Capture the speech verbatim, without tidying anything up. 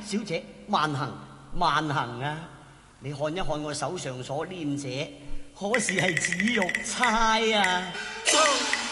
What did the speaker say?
小姐，慢行慢行啊！你看一看我手上所拈者，可是係紫玉釵啊！